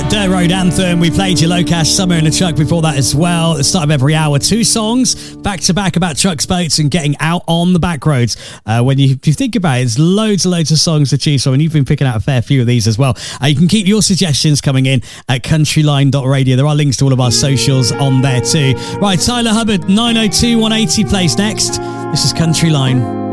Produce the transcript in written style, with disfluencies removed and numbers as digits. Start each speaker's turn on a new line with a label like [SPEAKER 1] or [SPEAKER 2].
[SPEAKER 1] Dirt Road Anthem. We played your Locash Summer in the Truck before that as well. At the start of every hour, 2 songs back to back about trucks, boats, and getting out on the back roads. When you think about it, there's loads and loads of songs to choose from, and you've been picking out a fair few of these as well. You can keep your suggestions coming in at countryline.radio. There are links to all of our socials on there too. Right, Tyler Hubbard, 902 180 plays next. This is Countryline.